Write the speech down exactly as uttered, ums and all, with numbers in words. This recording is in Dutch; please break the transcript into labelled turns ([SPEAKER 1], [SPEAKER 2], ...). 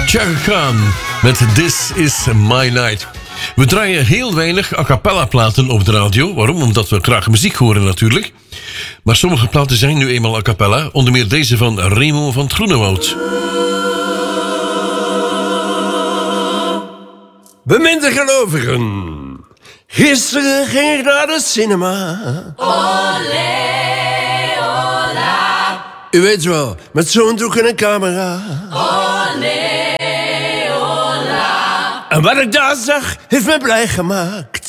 [SPEAKER 1] Chaka Khan met This Is My Night. We draaien heel weinig a cappella platen op de radio. Waarom? Omdat we graag muziek horen natuurlijk. Maar sommige platen zijn nu eenmaal a cappella. Onder meer deze van Remo van 't Groenewoud.
[SPEAKER 2] Beminde gelovigen, gisteren ging ik naar de cinema.
[SPEAKER 3] Olé, ola.
[SPEAKER 2] U weet wel, met zo'n doek en een camera.
[SPEAKER 3] Olé, ola.
[SPEAKER 2] En wat ik daar zag, heeft me blij gemaakt.